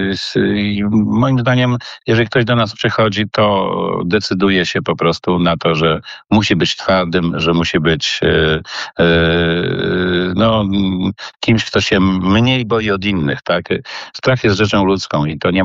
Moim zdaniem, jeżeli ktoś do nas przychodzi, to decyduje się po prostu na to, że musi być twardym, że musi być kimś, kto się mniej boi od innych, tak? Strach jest rzeczą ludzką i to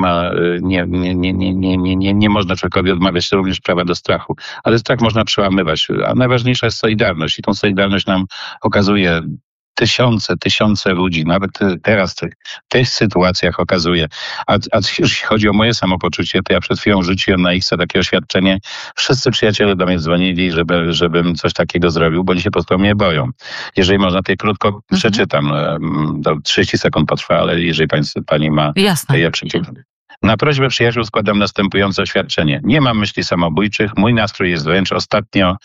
nie można człowiekowi odmawiać również prawa do strachu, ale strach można przełamywać, a najważniejsza jest solidarność i tą solidarność nam okazuje tysiące ludzi, nawet teraz w tych sytuacjach okazuje. A jeśli chodzi o moje samopoczucie, to ja przed chwilą rzuciłem na X takie oświadczenie. Wszyscy przyjaciele do mnie dzwonili, żebym coś takiego zrobił, bo oni się po prostu mnie boją. Jeżeli można, to krótko przeczytam. Do 30 sekund potrwa, ale jeżeli pani ma... Jasne. Ja przeczytam. Na prośbę przyjaciół składam następujące oświadczenie. Nie mam myśli samobójczych, mój nastrój wręcz ostatnio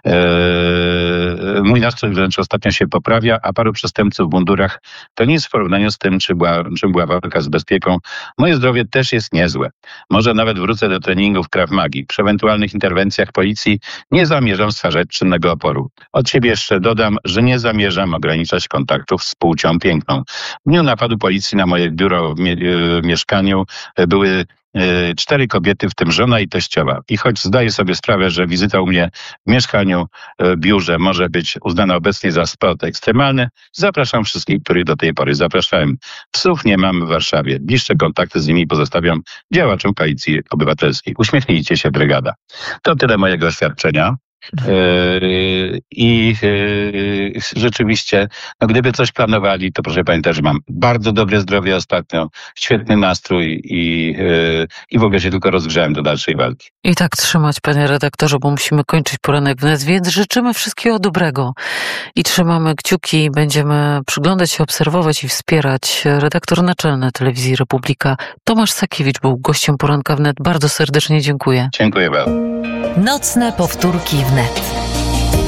się poprawia, a paru przestępców w mundurach to nic w porównaniu z tym, czym była walka z bezpieką. Moje zdrowie też jest niezłe. Może nawet wrócę do treningów Krav Magi. Przy ewentualnych interwencjach policji nie zamierzam stwarzać czynnego oporu. Od siebie jeszcze dodam, że nie zamierzam ograniczać kontaktów z płcią piękną. W dniu napadu policji na moje biuro w mieszkaniu były 4 kobiety, w tym żona i teściowa. I choć zdaję sobie sprawę, że wizyta u mnie w mieszkaniu, biurze może być uznana obecnie za sport ekstremalny, zapraszam wszystkich, których do tej pory zapraszałem. Psów nie mamy w Warszawie. Bliższe kontakty z nimi pozostawiam działaczom Koalicji Obywatelskiej. Uśmiechnijcie się, brygada. To tyle mojego oświadczenia. I rzeczywiście, gdyby coś planowali, to proszę pamiętać, że mam bardzo dobre zdrowie ostatnio, świetny nastrój i w ogóle się tylko rozgrzałem do dalszej walki. I tak trzymać, panie redaktorze, bo musimy kończyć poranek wnet, więc życzymy wszystkiego dobrego i trzymamy kciuki, będziemy przyglądać się, obserwować i wspierać. Redaktor naczelny Telewizji Republika Tomasz Sakiewicz był gościem poranka wnet. Bardzo serdecznie dziękuję. Dziękuję bardzo. Nocne powtórki wnet.